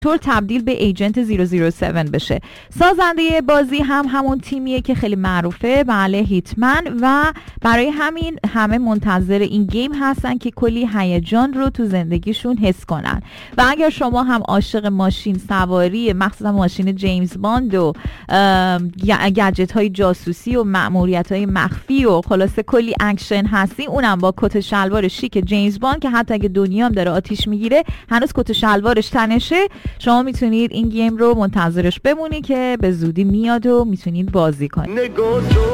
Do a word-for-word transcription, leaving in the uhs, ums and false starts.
طور تبدیل به ایجنت صفر صفر هفت بشه. سازنده بازی هم همون تیمیه که خیلی معروفه، بله، هیتمن، و برای همین همه منتظر این گیم هستن که کلی هیجان رو تو زندگیشون حس کنن. و اگر شما هم عاشق ماشین سواری، مخصوصا ماشین جیمز باند و گجت های جاسوسی و مأموریت های مخفی و خلاصه کلی اکشن هستی، اونم با کت شلوار شیک جیمز باند که حتی اگه دنیا هم داره آتیش میگیره هنوز کت شلوارش تنشه، شما میتونید این گیم رو منتظرش بمونی که به زودی میاد و میتونید بازی کنید.